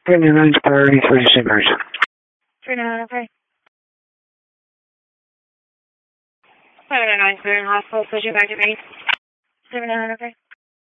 Premium 9's priority 36 emergency. 39, okay. 79, clear in hospital, switching back to base. 79, okay.